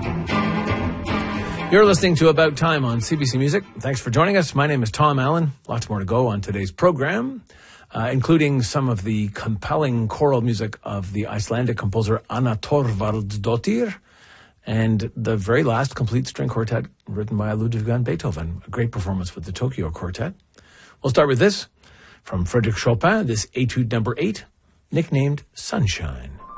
You're listening to About Time on CBC Music. Thanks for joining us. My name is Tom Allen. Lots more to go on today's program, including some of the compelling choral music of the Icelandic composer Anna Thorvaldsdottir, and the very last complete string quartet written by Ludwig van Beethoven. A great performance with the Tokyo Quartet. We'll start with this from Frédéric Chopin, this Etude number 8, nicknamed Sunshine.